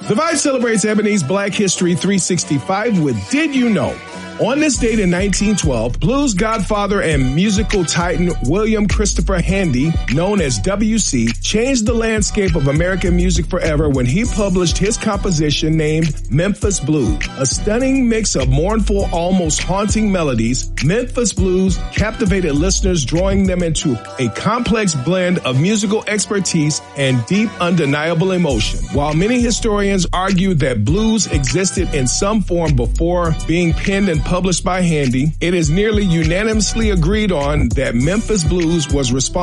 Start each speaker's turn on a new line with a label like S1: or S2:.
S1: The Vibe celebrates Ebony's Black History 365 with Did You Know? On this date in 1912, blues godfather and musical titan William Christopher Handy, known as W.C., changed the landscape of American music forever when he published his composition named Memphis Blues. A stunning mix of mournful, almost haunting melodies, Memphis Blues captivated listeners, drawing them into a complex blend of musical expertise and deep, undeniable emotion. While many historians argue that blues existed in some form before being penned and published by Handy, it is nearly unanimously agreed on that Memphis Blues was responsible